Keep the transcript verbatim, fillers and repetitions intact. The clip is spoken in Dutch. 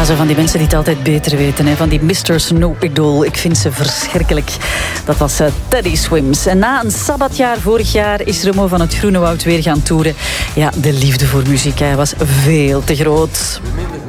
zo van die mensen die het altijd beter weten. Hè? Van die mister Snow-Idol. Ik vind ze verschrikkelijk. Dat was uh, Teddy Swims. En na een sabbatjaar vorig jaar is Remo van het Groenewoud weer gaan toeren. Ja, de liefde voor muziek, hij was veel te groot.